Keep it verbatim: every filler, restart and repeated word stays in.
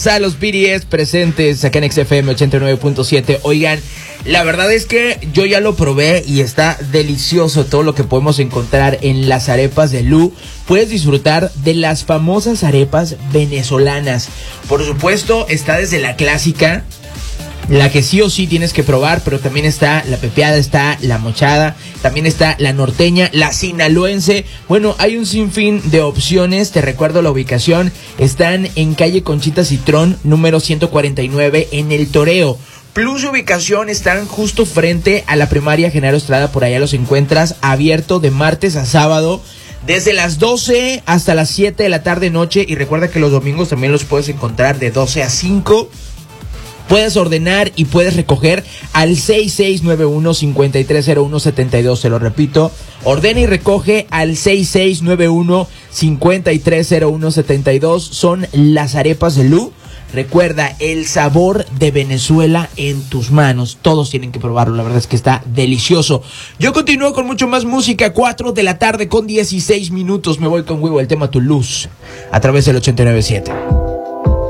A los B D S presentes acá en X F M ochenta y nueve punto siete. Oigan, la verdad es que yo ya lo probé y está delicioso todo lo que podemos encontrar en las arepas de Lu. Puedes disfrutar de las famosas arepas venezolanas. Por supuesto, está desde la clásica, la que sí o sí tienes que probar, pero también está la pepeada, está la mochada, también está la norteña, la sinaloense. Bueno, hay un sinfín de opciones. Te recuerdo la ubicación. Están en calle Conchita Citrón, número ciento cuarenta y nueve, en El Toreo. Plus ubicación, están justo frente a la primaria Genaro Estrada. Por allá los encuentras, abierto de martes a sábado, desde las doce hasta las siete de la tarde noche. Y recuerda que los domingos también los puedes encontrar de doce a cinco. Puedes ordenar y puedes recoger al seis seis nueve uno, cinco tres cero uno, siete dos. Se lo repito, ordena y recoge al seis seis nueve uno, cinco tres cero uno, siete dos. Son las arepas de Lu. Recuerda, el sabor de Venezuela en tus manos. Todos tienen que probarlo, la verdad es que está delicioso. Yo continúo con mucho más música. Cuatro de la tarde con dieciséis minutos. Me voy con huevo el tema Tu Luz a través del ochenta y nueve punto siete.